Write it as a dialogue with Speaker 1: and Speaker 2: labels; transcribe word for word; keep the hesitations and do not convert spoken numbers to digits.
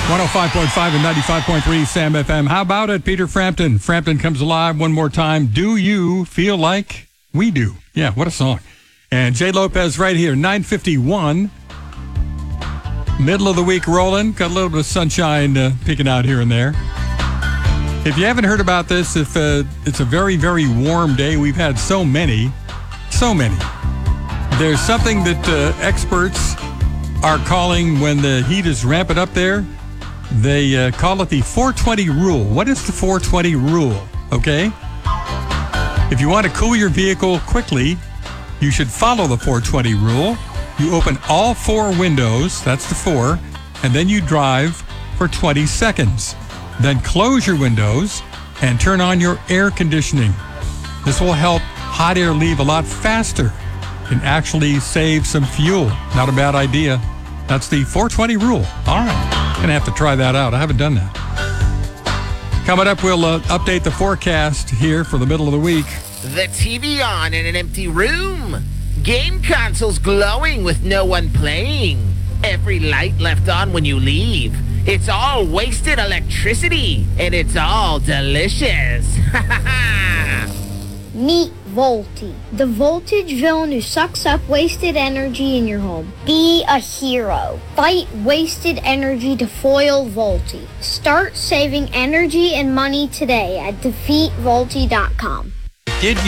Speaker 1: one oh five point five and ninety-five point three Sam F M. How about it, Peter Frampton? Frampton comes alive one more time. Do you feel like we do? Yeah, what a song. And Jay Lopez right here, nine fifty-one. Middle of the week rolling. Got a little bit of sunshine uh, peeking out here and there. If you haven't heard about this, if uh, it's a very, very warm day, we've had so many, so many. There's something that uh, experts are calling when the heat is ramping up there. They uh, call it the four twenty rule. What is the four twenty rule? Okay? If you want to cool your vehicle quickly, you should follow the four twenty rule. You open all four windows, that's the four, and then you drive for twenty seconds. Then close your windows and turn on your air conditioning. This will help hot air leave a lot faster. Can actually save some fuel. Not a bad idea. That's the four twenty rule. All right. Gonna have to try that out. I haven't done that. Coming up, we'll uh, update the forecast here for the middle of the week.
Speaker 2: The T V on in an empty room. Game consoles glowing with no one playing. Every light left on when you leave. It's all wasted electricity, and it's all delicious. Ha ha ha!
Speaker 3: Meet Volti, the voltage villain who sucks up wasted energy in your home. Be a hero. Fight wasted energy to foil Volti. Start saving energy and money today at defeat volti dot com.
Speaker 1: Did you